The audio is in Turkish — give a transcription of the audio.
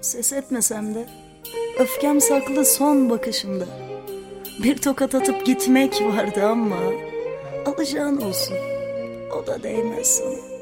Ses etmesem de öfkem saklı son bakışımda. Bir tokat atıp gitmek vardı ama alacağın olsun, o da değmez sana.